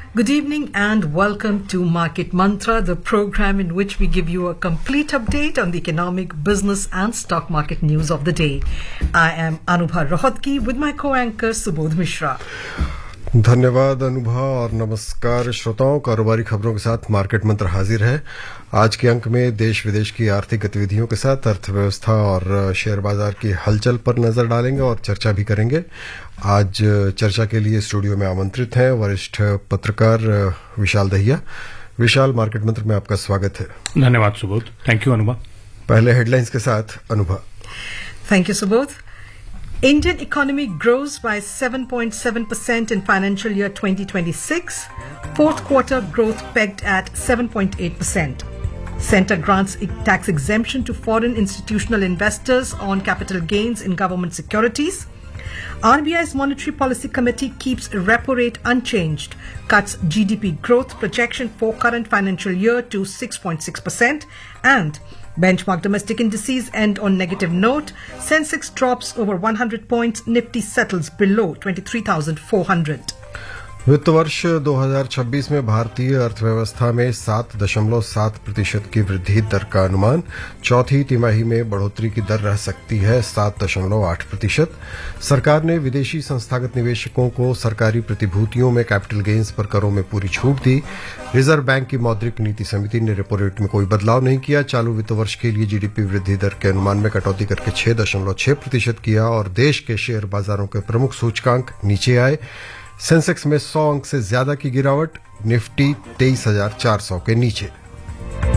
Good evening and welcome to Market Mantra, the program in which we give you a complete update on the economic, business and stock market news of the day. I am Anubha Rohatgi with my co-anchor Subodh Mishra. धन्यवाद अनुभा और नमस्कार श्रोताओं। कारोबारी खबरों के साथ market मंत्र हाजिर है। आज के अंक में देश विदेश की आर्थिक गतिविधियों के साथ अर्थव्यवस्था और शेयर बाजार की हलचल पर नजर डालेंगे और चर्चा भी करेंगे। आज चर्चा के लिए स्टूडियो में आमंत्रित हैं वरिष्ठ पत्रकार विशाल दहिया। विशाल, मार्केट मंत्र में आपका स्वागत है। धन्यवाद सुबोध। Thank you Anubha. पहले हेडलाइंस के साथ Anubha. Thank you, Subodh. Indian economy grows by 7.7% in financial year 2026. Fourth quarter growth pegged at 7.8%. Centre grants tax exemption to foreign institutional investors on capital gains in government securities. RBI's Monetary Policy Committee keeps repo rate unchanged, cuts GDP growth projection for current financial year to 6.6%, and benchmark domestic indices end on negative note. Sensex drops over 100 points, Nifty settles below 23,400. वित्त वर्ष 2026 में भारतीय अर्थव्यवस्था में 7.7% की वृद्धि दर का अनुमान। चौथी तिमाही में बढ़ोतरी की दर रह सकती है 7.8%। सरकार ने विदेशी संस्थागत निवेशकों को सरकारी प्रतिभूतियों में कैपिटल गेन्स पर करों में पूरी छूट दी। रिजर्व बैंक की मौद्रिक नीति समिति ने रेपो रेट में कोई बदलाव नहीं किया। चालू वित्त वर्ष के लिए जीडीपी वृद्धि दर के अनुमान में कटौती करके 6.6% किया और देश के शेयर बाजारों के प्रमुख सूचकांक नीचे आए। सेंसेक्स में 100 अंक से ज्यादा की गिरावट, निफ्टी 23,400 के नीचे।